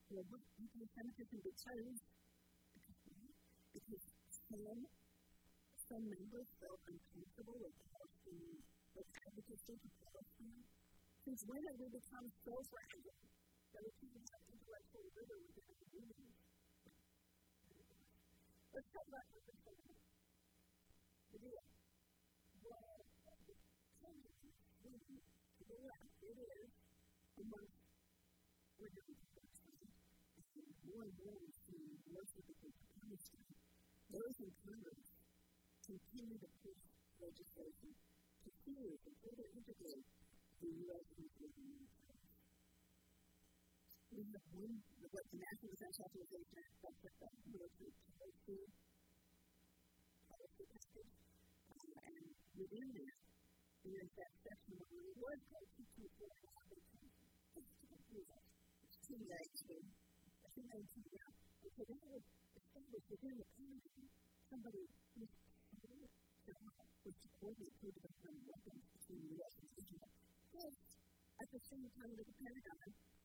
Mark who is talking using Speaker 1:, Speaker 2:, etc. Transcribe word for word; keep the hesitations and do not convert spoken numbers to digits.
Speaker 1: Well, what anti-Semitism because, because some, some members felt uncomfortable with Palestinian, with advocacy for Palestine. Since when have we become so fragile that we can't have intellectual rigor within our communities? Let's talk about anti-Semitism. The deal. Well, the tendency to the left, it is amongst women. More and more we see most of the people Palestine, those in Congress continue to push legislation to fuse and further integrate the U S into the military. We have one, what the National Defense Authorization Act, that's the military policy, policy package, uh, and within that, there is that section of the reward code two twenty-four and it's to confuse us. It's too late to nineteen now. And so that would establish within the community somebody whose job was to coordinate the development of weapons between the U S and Israel. But at the same time, the Pentagon